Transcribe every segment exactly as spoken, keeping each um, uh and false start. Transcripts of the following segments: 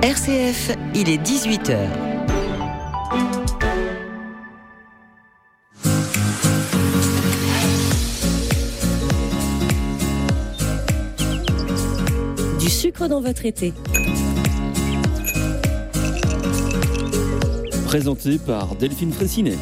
R C F, il est dix-huit heures. Du sucre dans votre été. Présenté par Delphine Fraissinet.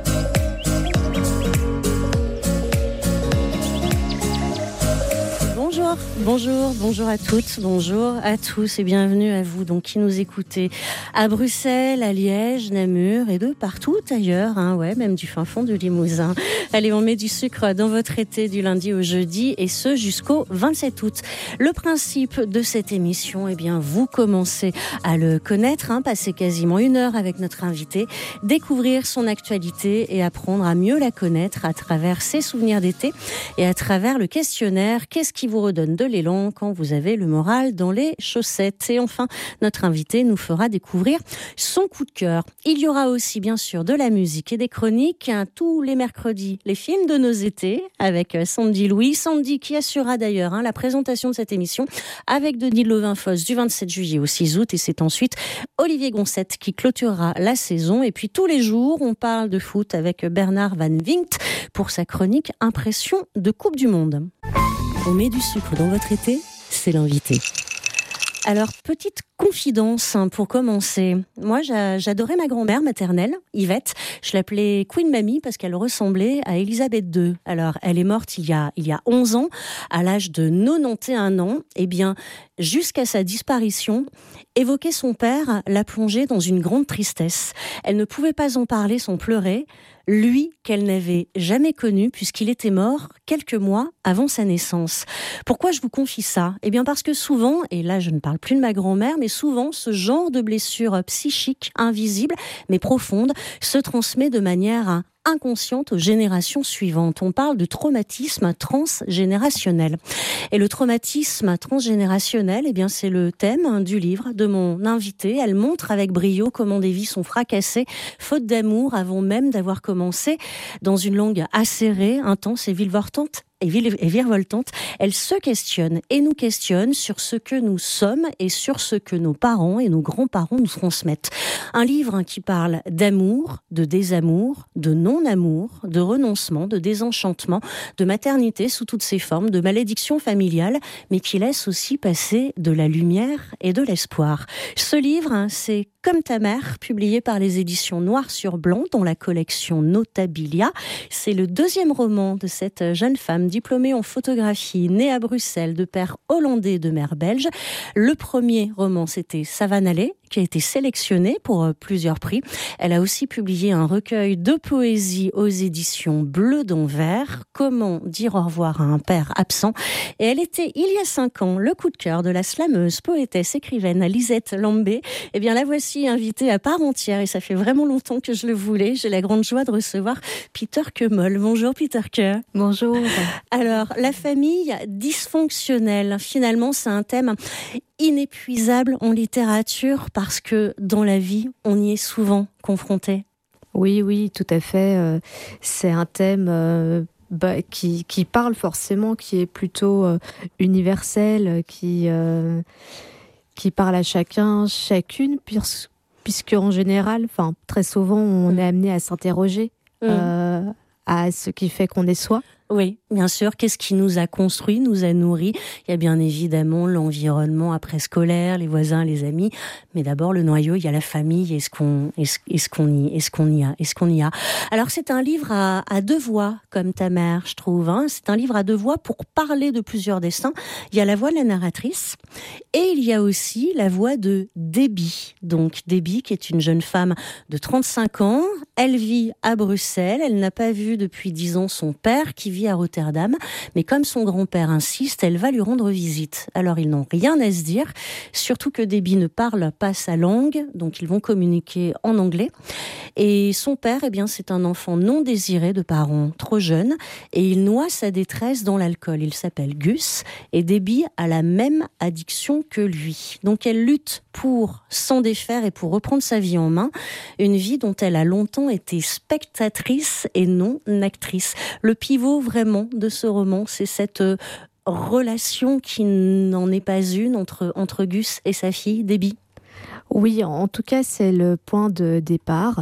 Bonjour, bonjour, bonjour à toutes, bonjour à tous et bienvenue à vous donc qui nous écoutez à Bruxelles, à Liège, Namur et de partout ailleurs, hein, ouais, même du fin fond du Limousin. Allez, on met du sucre dans votre été du lundi au jeudi et ce jusqu'au vingt-sept août. Le principe de cette émission, eh bien, vous commencez à le connaître, hein, passer quasiment une heure avec notre invité, découvrir son actualité et apprendre à mieux la connaître à travers ses souvenirs d'été et à travers le questionnaire. Qu'est-ce qui vous redonne de l'élan quand vous avez le moral dans les chaussettes? Et enfin, notre invité nous fera découvrir son coup de cœur. Il y aura aussi bien sûr de la musique et des chroniques, hein, tous les mercredis, les films de nos étés avec Sandy Louis. Sandy qui assurera d'ailleurs hein, la présentation de cette émission avec Denis Lovin-Fosse du vingt-sept juillet au six août. Et c'est ensuite Olivier Goncette qui clôturera la saison. Et puis tous les jours, on parle de foot avec Bernard Van Winkt pour sa chronique Impression de Coupe du Monde. On met du sucre dans votre été, c'est l'invité. Alors, petite confidence hein, pour commencer. Moi, j'a, j'adorais ma grand-mère maternelle, Yvette. Je l'appelais Queen Mamie parce qu'elle ressemblait à Elisabeth deux. Alors, elle est morte il y a, il y a onze ans, à l'âge de quatre-vingt-onze ans. Eh bien, jusqu'à sa disparition, évoquer son père l'a plongée dans une grande tristesse. Elle ne pouvait pas en parler sans pleurer. Lui qu'elle n'avait jamais connu puisqu'il était mort quelques mois avant sa naissance. Pourquoi je vous confie ça ? Eh bien parce que souvent, et là je ne parle plus de ma grand-mère, mais souvent ce genre de blessure psychique, invisible mais profonde, se transmet de manière inconsciente aux générations suivantes. On parle de traumatisme transgénérationnel. Et le traumatisme transgénérationnel, eh bien, c'est le thème du livre de mon invitée. Elle montre avec brio comment des vies sont fracassées, faute d'amour, avant même d'avoir commencé dans une langue acérée, intense et virevoltante. Et virevoltante, elle se questionne et nous questionne sur ce que nous sommes et sur ce que nos parents et nos grands-parents nous transmettent. Un livre qui parle d'amour, de désamour, de non-amour, de renoncement, de désenchantement, de maternité sous toutes ses formes, de malédiction familiale, mais qui laisse aussi passer de la lumière et de l'espoir. Ce livre, c'est Comme ta mère, publié par les éditions Noir sur Blanc dans la collection Notabilia. C'est le deuxième roman de cette jeune femme diplômée en photographie, née à Bruxelles, de père hollandais et de mère belge. Le premier roman, c'était Savannah, qui a été sélectionné pour plusieurs prix. Elle a aussi publié un recueil de poésie aux éditions Bleu d'Anvers, Comment dire au revoir à un père absent. Et elle était, il y a cinq ans, le coup de cœur de la slameuse, poétesse, écrivaine Lisette Lambé. Eh bien, la voici invitée à part entière et ça fait vraiment longtemps que je le voulais. J'ai la grande joie de recevoir Peter Kemol. Bonjour Peter Ke. Bonjour. Alors, la famille dysfonctionnelle, finalement, c'est un thème inépuisable en littérature parce que dans la vie, on y est souvent confronté. Oui, oui, tout à fait. Euh, c'est un thème euh, bah, qui, qui parle forcément, qui est plutôt euh, universel, qui, euh, qui parle à chacun, chacune, puisque, puisque en général, enfin, très souvent, on mmh. est amené à s'interroger mmh. euh, à ce qui fait qu'on est soi. Oui, bien sûr. Qu'est-ce qui nous a construit, nous a nourris ? Il y a bien évidemment l'environnement après-scolaire, les voisins, les amis. Mais d'abord, le noyau, il y a la famille. Est-ce qu'on, est-ce, est-ce qu'on y, est-ce qu'on y a, est-ce qu'on y a ? Alors, c'est un livre à, à deux voix, comme ta mère, je trouve. Hein. C'est un livre à deux voix pour parler de plusieurs destins. Il y a la voix de la narratrice et il y a aussi la voix de Debbie. Donc, Debbie, qui est une jeune femme de trente-cinq ans. Elle vit à Bruxelles. Elle n'a pas vu depuis dix ans son père, qui vit à Rotterdam, mais comme son grand-père insiste, elle va lui rendre visite. Alors ils n'ont rien à se dire, surtout que Debbie ne parle pas sa langue, donc ils vont communiquer en anglais. Et son père, eh bien, c'est un enfant non désiré de parents trop jeunes, et il noie sa détresse dans l'alcool. Il s'appelle Gus, et Debbie a la même addiction que lui. Donc elle lutte pour s'en défaire et pour reprendre sa vie en main, une vie dont elle a longtemps été spectatrice et non actrice. Le pivot vraiment de ce roman, c'est cette relation qui n'en est pas une entre, entre Gus et sa fille, Debbie. Oui, en tout cas, c'est le point de départ.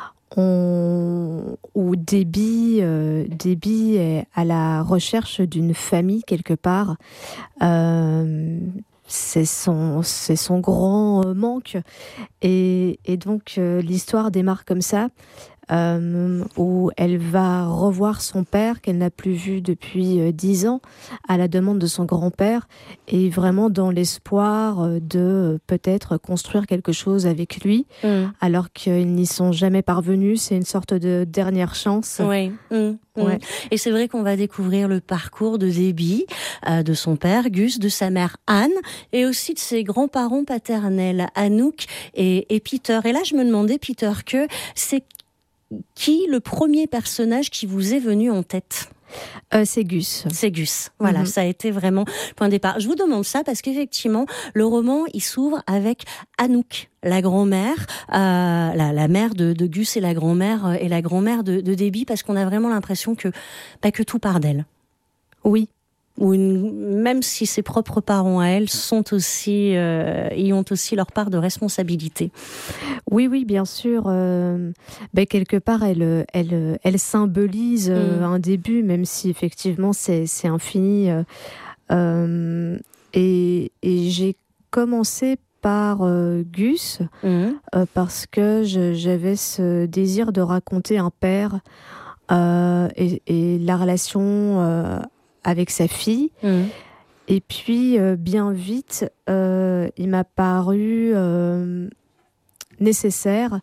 On, où Debbie, euh, Debbie est à la recherche d'une famille quelque part. Euh, c'est son, c'est son grand manque. Et, et donc, euh, l'histoire démarre comme ça. Euh, où elle va revoir son père qu'elle n'a plus vu depuis euh, dix ans à la demande de son grand-père et vraiment dans l'espoir euh, de euh, peut-être construire quelque chose avec lui mmh. alors qu'ils n'y sont jamais parvenus. C'est une sorte de dernière chance. Oui. Mmh. Ouais. Et c'est vrai qu'on va découvrir le parcours de Debbie, euh, de son père Gus, de sa mère Anne et aussi de ses grands-parents paternels Anouk et, et Peter. Et là je me demandais, Peter, que c'est qui le premier personnage qui vous est venu en tête ? Euh, c'est Gus. C'est Gus. Voilà, mm-hmm. Ça a été vraiment le point de départ. Je vous demande ça parce qu'effectivement, le roman, il s'ouvre avec Anouk, la grand-mère, euh, la, la mère de, de Gus et la grand-mère euh, et la grand-mère de, de Debbie, parce qu'on a vraiment l'impression que, bah, que tout part d'elle. Oui. Ou une, même si ses propres parents à elle sont aussi, euh, y ont aussi leur part de responsabilité. Oui, oui, bien sûr. Euh, ben quelque part, elle, elle, elle symbolise euh, mmh. un début, même si effectivement c'est, c'est infini. Euh, et, et j'ai commencé par euh, Gus mmh. euh, parce que je, j'avais ce désir de raconter un père euh, et, et la relation euh, avec sa fille. Mmh. Et puis, euh, bien vite, euh, il m'a paru euh, nécessaire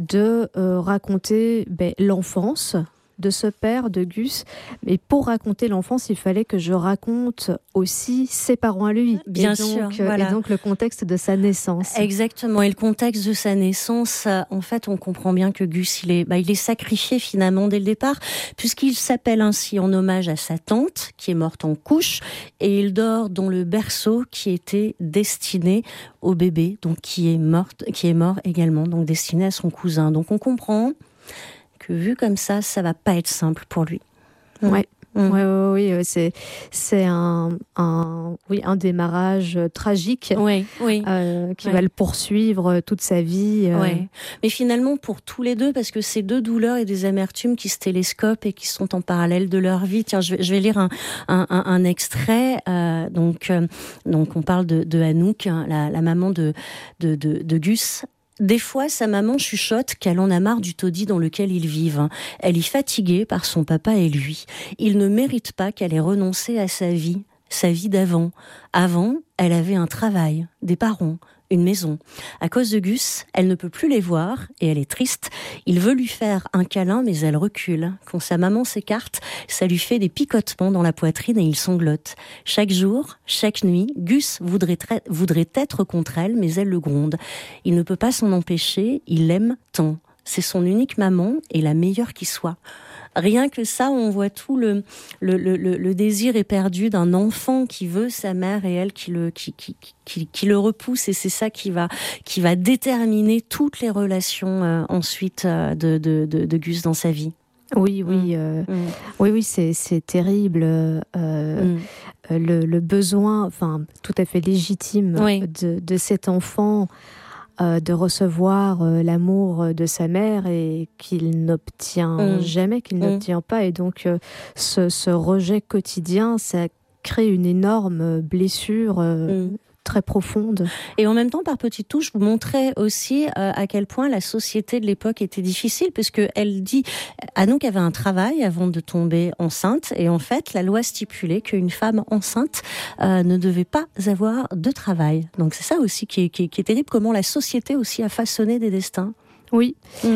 de euh, raconter ben, l'enfance de ce père, de Gus. Mais pour raconter l'enfance, il fallait que je raconte aussi ses parents à lui. Bien et donc, sûr. Euh, voilà. Et donc le contexte de sa naissance. Exactement. Et le contexte de sa naissance, en fait, on comprend bien que Gus, il est, bah, il est sacrifié finalement dès le départ, puisqu'il s'appelle ainsi en hommage à sa tante, qui est morte en couche, et il dort dans le berceau qui était destiné au bébé, donc qui est mort, qui est mort également, donc destiné à son cousin. Donc on comprend que vu comme ça, ça va pas être simple pour lui. Ouais. Mmh. Oui, oui, oui, c'est, c'est un, un, oui, un démarrage tragique oui, oui. Euh, qui oui. va le poursuivre toute sa vie. Euh... Oui. Mais finalement, pour tous les deux, parce que c'est deux douleurs et des amertumes qui se télescopent et qui sont en parallèle de leur vie. Tiens, je vais, je vais lire un, un, un, un extrait. Euh, donc, euh, donc, on parle de, de Anouk, hein, la, la maman de, de, de, de Gus. Des fois, sa maman chuchote qu'elle en a marre du taudis dans lequel ils vivent. Elle est fatiguée par son papa et lui. Il ne mérite pas qu'elle ait renoncé à sa vie, sa vie d'avant. Avant, elle avait un travail, des parents, une maison. À cause de Gus, elle ne peut plus les voir et elle est triste. Il veut lui faire un câlin, mais elle recule. Quand sa maman s'écarte, ça lui fait des picotements dans la poitrine et il sanglote. Chaque jour, chaque nuit, Gus voudrait, tra- voudrait être contre elle, mais elle le gronde. Il ne peut pas s'en empêcher, il l'aime tant. C'est son unique maman et la meilleure qui soit. Rien que ça, on voit tout le, le, le, le désir éperdu d'un enfant qui veut sa mère et elle qui le, qui, qui, qui, qui le repousse. Et c'est ça qui va, qui va déterminer toutes les relations euh, ensuite euh, de, de, de, de Gus dans sa vie. Oui, oui, euh, mmh. oui, oui, c'est, c'est terrible. Euh, mmh. le, le besoin, enfin, tout à fait légitime oui. de, de cet enfant. Euh, de recevoir euh, l'amour de sa mère et qu'il n'obtient mmh. jamais, qu'il mmh. n'obtient pas. Et donc, euh, ce, ce rejet quotidien, ça crée une énorme blessure euh, mmh. très profonde. Et en même temps, par petites touches, vous montrez aussi euh, à quel point la société de l'époque était difficile, puisqu'elle dit, Anouk avait un travail avant de tomber enceinte, et en fait, la loi stipulait qu'une femme enceinte euh, ne devait pas avoir de travail. Donc c'est ça aussi qui est, qui est, qui est terrible, comment la société aussi a façonné des destins. Oui, mmh.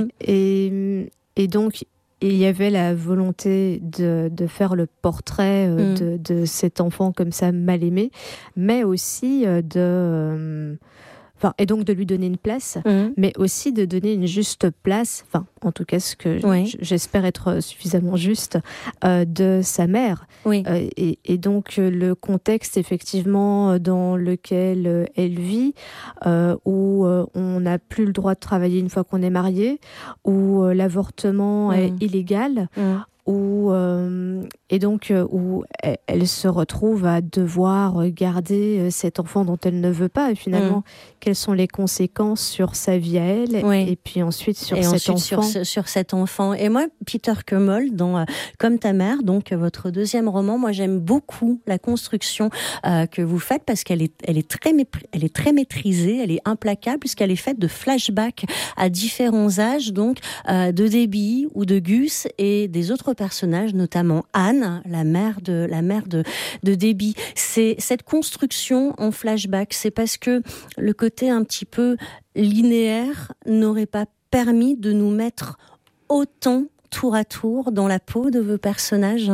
et, et donc... il y avait la volonté de, de faire le portrait euh, mmh. de, de cet enfant comme ça mal aimé, mais aussi euh, de... Euh, Enfin, et donc de lui donner une place, mmh. mais aussi de donner une juste place, enfin, en tout cas, ce que oui. j'espère être suffisamment juste, euh, de sa mère. Oui. Euh, et, et donc, le contexte, effectivement, dans lequel euh, elle vit, euh, où euh, on n'a plus le droit de travailler une fois qu'on est marié, où euh, l'avortement mmh. est illégal, mmh. où, euh, et donc euh, où elle, elle se retrouve à devoir garder euh, cet enfant dont elle ne veut pas, et finalement mmh. quelles sont les conséquences sur sa vie à elle, oui. et puis ensuite sur et cet ensuite enfant. Sur, sur cet enfant. Et moi, Peter Kemmel, dans euh, Comme ta mère, donc votre deuxième roman, moi j'aime beaucoup la construction euh, que vous faites parce qu'elle est, elle est très, mépr- elle est très maîtrisée, elle est implacable puisqu'elle est faite de flashbacks à différents âges, donc euh, de Debbie ou de Gus et des autres personnages, notamment Anne, la mère de la mère de, de Debbie. C'est cette construction en flashback, c'est parce que le côté un petit peu linéaire n'aurait pas permis de nous mettre autant tour à tour dans la peau de vos personnages.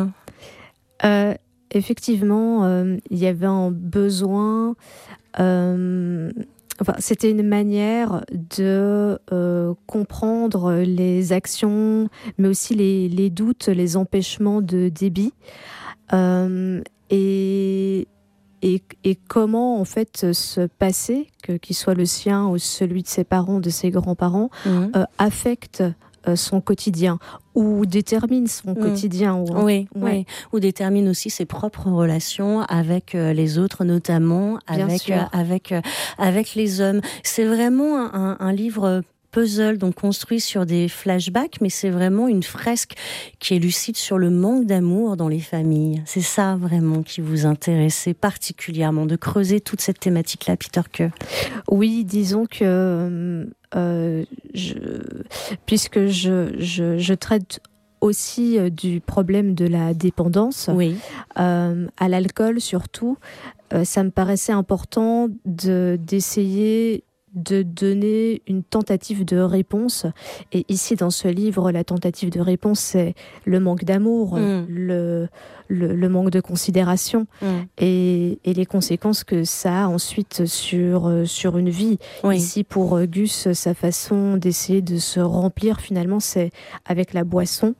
Euh, effectivement, euh, il y avait un besoin. Euh, Enfin, c'était une manière de euh, comprendre les actions, mais aussi les, les doutes, les empêchements de Debbie, euh, et, et, et comment en fait ce passé, que, qu'il soit le sien ou celui de ses parents, de ses grands-parents, mmh. euh, affecte son quotidien ou détermine son mmh. quotidien. Ou, oui, ouais. oui, ou détermine aussi ses propres relations avec euh, les autres, notamment avec, euh, avec, euh, avec les hommes. C'est vraiment un, un livre puzzle, donc construit sur des flashbacks, mais c'est vraiment une fresque qui est lucide sur le manque d'amour dans les familles. C'est ça vraiment qui vous intéressait particulièrement, de creuser toute cette thématique-là, Peter Kemmel. Oui, disons que euh, je, puisque je, je, je traite aussi du problème de la dépendance, oui. euh, à l'alcool surtout, euh, ça me paraissait important de, d'essayer de donner une tentative de réponse. Et ici, dans ce livre, la tentative de réponse, c'est le manque d'amour, mmh. le, le, le manque de considération mmh. et, et les conséquences que ça a ensuite sur, sur une vie. Oui. Ici, pour Gus, sa façon d'essayer de se remplir, finalement, c'est avec la boisson.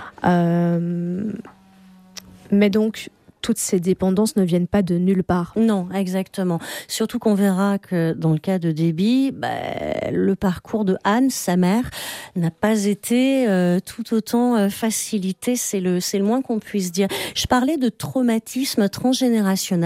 Euh, mais donc, toutes ces dépendances ne viennent pas de nulle part. Non, exactement. Surtout qu'on verra que dans le cas de Debbie, bah, le parcours de Anne, sa mère, n'a pas été euh, tout autant euh, facilité. C'est le, c'est le moins qu'on puisse dire. Je parlais de traumatisme transgénérationnel.